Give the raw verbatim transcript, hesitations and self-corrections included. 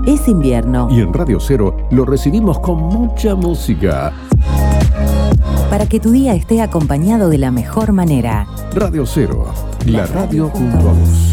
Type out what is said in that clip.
Es invierno. Y en Radio Cero lo recibimos con mucha música. Para que tu día esté acompañado de la mejor manera. Radio Cero, la radio junto a vos.